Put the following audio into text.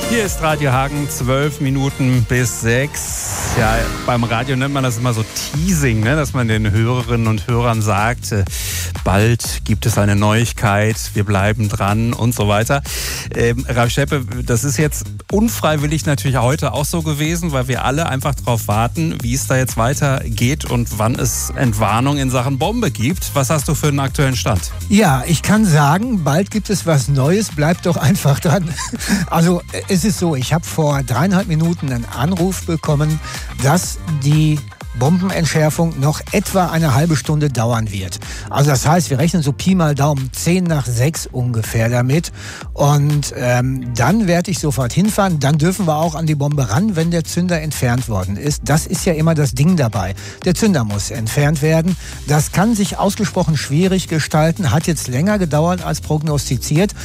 Hier ist Radio Hagen, 12 Minuten bis 6. Ja, beim Radio nennt man das immer so Teasing, ne? Dass man den Hörerinnen und Hörern sagt, bald gibt es eine Neuigkeit, wir bleiben dran und so weiter. Ralf Scheppe, das ist jetzt unfreiwillig natürlich heute auch so gewesen, weil wir alle einfach darauf warten, wie es da jetzt weitergeht und wann es Entwarnung in Sachen Bombe gibt. Was hast du für einen aktuellen Stand? Ja, ich kann sagen, bald gibt es was Neues, bleibt doch einfach dran. Also es ist so, ich habe vor 3,5 Minuten einen Anruf bekommen, dass die Bombenentschärfung noch etwa eine halbe Stunde dauern wird. Also das heißt, wir rechnen so Pi mal Daumen 5:50 ungefähr damit. Und dann werde ich sofort hinfahren. Dann dürfen wir auch an die Bombe ran, wenn der Zünder entfernt worden ist. Das ist ja immer das Ding dabei. Der Zünder muss entfernt werden. Das kann sich ausgesprochen schwierig gestalten. Hat jetzt länger gedauert als prognostiziert.